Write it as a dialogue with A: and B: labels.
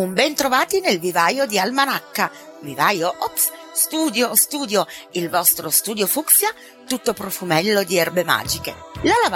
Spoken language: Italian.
A: Un ben trovati nel vivaio di Almanacca. Vivaio? Ops! Studio, il vostro studio fucsia, tutto profumello di erbe magiche. La